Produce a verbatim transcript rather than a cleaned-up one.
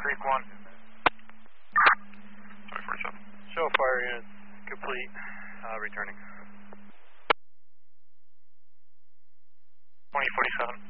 Creek one. Sorry, forty-seven. Show fire units complete. Uh, returning. twenty forty-seven.